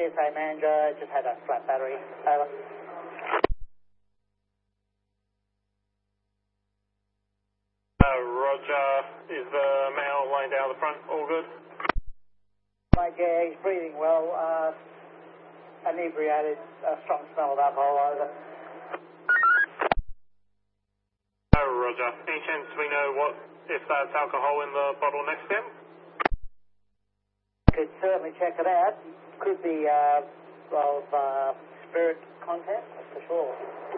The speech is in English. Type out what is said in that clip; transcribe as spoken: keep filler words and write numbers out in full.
P S A manager, just had a flat battery. Over. Uh, Roger, is the male lying down the front all good? Mate, yeah, he's breathing well, uh, inebriated, uh, strong smell of alcohol over. Uh, Roger, any chance we know what, if that's alcohol in the bottle next to him? Could certainly check it out. Could be, uh, of, uh, spirit content, for sure.